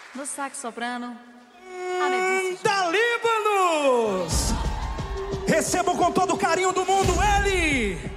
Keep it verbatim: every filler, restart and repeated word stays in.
No sax soprano, hum, da Líbanos! Recebam com todo o carinho do mundo ele!